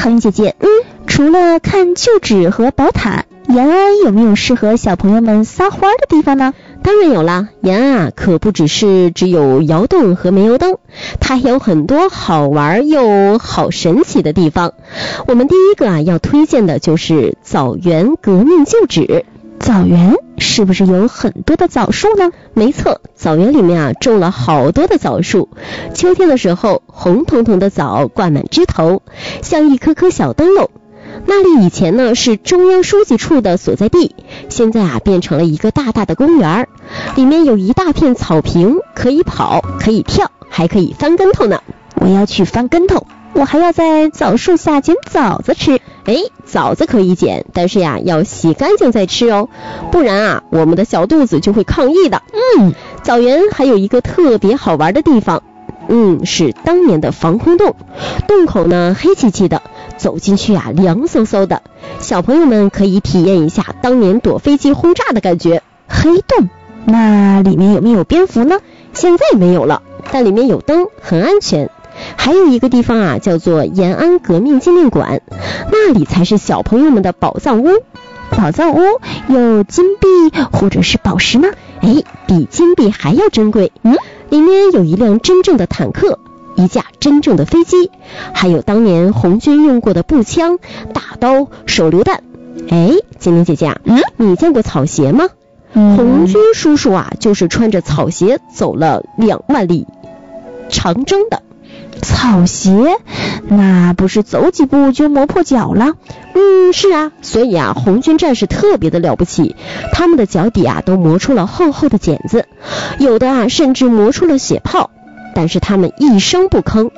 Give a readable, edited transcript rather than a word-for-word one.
好运姐姐，除了看旧址和宝塔，延安有没有适合小朋友们撒欢的地方呢？ 当然有啦，延安啊可不只有窑洞和煤油灯，它还有很多好玩又好神奇的地方。我们第一个要推荐的就是枣园革命旧址。 枣园是不是有很多的枣树呢？ 没错，枣园里面种了好多的枣树，秋天的时候红彤彤的枣挂满枝头，像一颗颗小灯笼。那里以前呢是中央书记处的所在地，现在变成了一个大大的公园，里面有一大片草坪，可以跑，可以跳，还可以翻跟头呢。 我要去翻跟头，我还要在枣树下捡枣子吃。 枣子可以捡，但是要洗干净再吃哦，不然我们的小肚子就会抗议的。枣园还有一个特别好玩的地方，是当年的防空洞，洞口呢黑漆漆的，走进去凉飕飕的，小朋友们可以体验一下当年躲飞机轰炸的感觉。 黑洞，那里面有没有蝙蝠呢？ 现在没有了，但里面有灯，很安全。还有一个地方叫做延安革命纪念馆，那里才是小朋友们的宝藏屋。 宝藏屋有金币或者是宝石吗？ 比金币还要珍贵。里面有一辆真正的坦克，一架真正的飞机，还有当年红军用过的步枪、大刀、手榴弹。精灵姐姐你见过草鞋吗？红军叔叔就是穿着草鞋走了2万里长征的。 草鞋，那不是走几步就磨破脚了？ 是所以红军战士特别的了不起，他们的脚底都磨出了厚厚的茧子，有的甚至磨出了血泡，但是他们一声不吭，